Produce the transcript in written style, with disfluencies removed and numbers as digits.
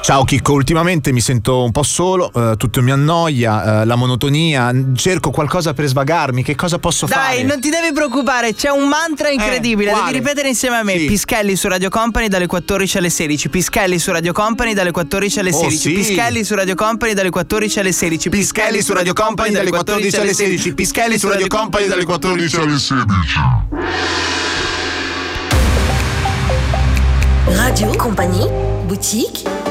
Ciao Chicco, ultimamente mi sento un po' solo, tutto mi annoia, la monotonia, cerco qualcosa per svagarmi, che cosa posso fare? Dai, non ti devi preoccupare, c'è un mantra incredibile, devi ripetere insieme a me. Sì. Pischelli su Radio Company dalle 14 alle 16, Pischelli su Radio Company dalle 14 alle 16, sì. Pischelli su Radio Company dalle 14 alle 16, Pischelli su Radio Company dalle 14 alle 16, Pischelli su Radio Company dalle 14 alle 16. Radio Compagnie, boutique